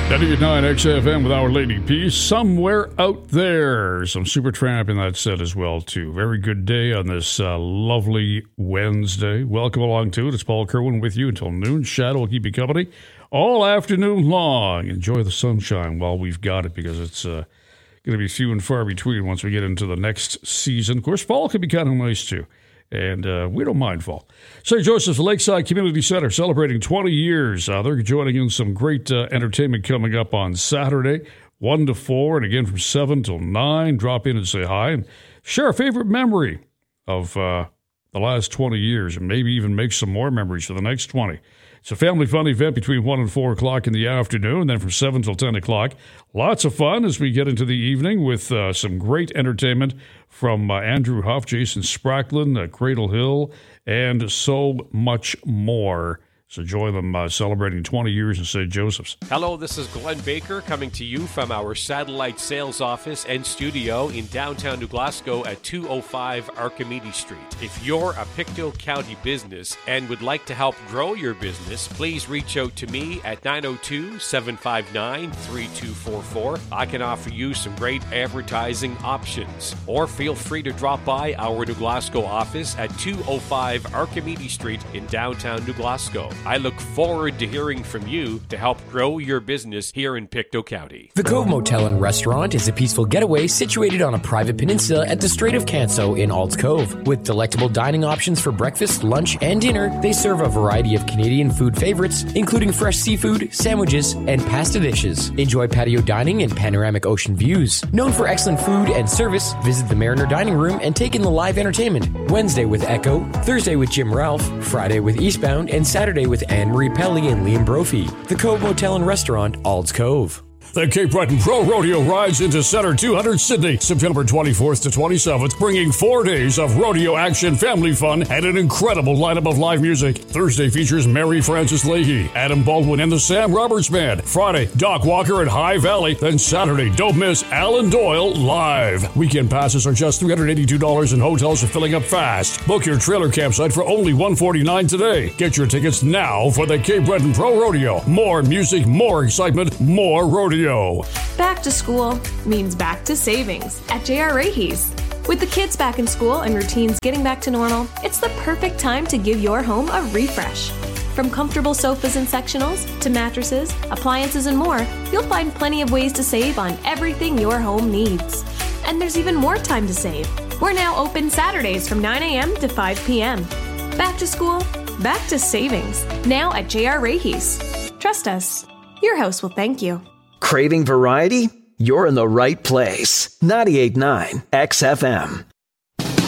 98.9 XFM with Our Lady Peace. Somewhere out there. Some Supertramp in that set as well, too. Very good day on this lovely Wednesday. Welcome along to it. It's Paul Kerwin with you until noon. Shadow will keep you company all afternoon long. Enjoy the sunshine while we've got it, because it's going to be few and far between once we get into the next season. Of course, fall can be kind of nice, too. And we don't mind fall. St. Joseph's Lakeside Community Center celebrating 20 years. They're joining in some great entertainment coming up on Saturday, 1 to 4, and again from 7 till 9. Drop in and say hi and share a favorite memory of the last 20 years, and maybe even make some more memories for the next 20. It's a family fun event between 1 and 4 o'clock in the afternoon, then from 7 till 10 o'clock. Lots of fun as we get into the evening with some great entertainment from Andrew Huff, Jason Spracklin, Cradle Hill, and so much more. So join them celebrating 20 years in St. Joseph's. Hello, this is Glenn Baker coming to you from our satellite sales office and studio in downtown New Glasgow at 205 Archimedes Street. If you're a Pictou County business and would like to help grow your business, please reach out to me at 902-759-3244. I can offer you some great advertising options. Or feel free to drop by our New Glasgow office at 205 Archimedes Street in downtown New Glasgow. I look forward to hearing from you to help grow your business here in Pictou County. The Cove Motel and Restaurant is a peaceful getaway situated on a private peninsula at the Strait of Canso in Alts Cove. With delectable dining options for breakfast, lunch, and dinner, they serve a variety of Canadian food favorites, including fresh seafood, sandwiches, and pasta dishes. Enjoy patio dining and panoramic ocean views. Known for excellent food and service, visit the Mariner Dining Room and take in the live entertainment. Wednesday with Echo, Thursday with Jim Ralph, Friday with Eastbound, and Saturday with Anne-Marie Pelly and Liam Brophy. The Cove Motel and Restaurant, Alds Cove. The Cape Breton Pro Rodeo rides into Center 200 Sydney, September 24th to 27th, bringing 4 days of rodeo action, family fun, and an incredible lineup of live music. Thursday features Mary Frances Leahy, Adam Baldwin, and the Sam Roberts Band. Friday, Doc Walker and High Valley. Then Saturday, don't miss Alan Doyle live. Weekend passes are just $382 and hotels are filling up fast. Book your trailer campsite for only $149 today. Get your tickets now for the Cape Breton Pro Rodeo. More music, more excitement, more rodeo. Back to school means back to savings at J.R. Rahe's. With the kids back in school and routines getting back to normal, it's the perfect time to give your home a refresh. From comfortable sofas and sectionals to mattresses, appliances, and more, you'll find plenty of ways to save on everything your home needs. And there's even more time to save. We're now open Saturdays from 9 a.m. to 5 p.m. Back to school, back to savings. Now at J.R. Rahe's. Trust us. Your house will thank you. Craving variety? You're in the right place. 98.9 XFM.